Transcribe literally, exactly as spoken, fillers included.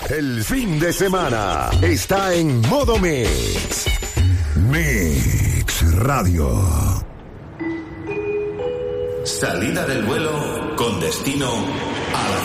El fin de semana está en modo Mix. Mix Radio. Salida del vuelo con destino a la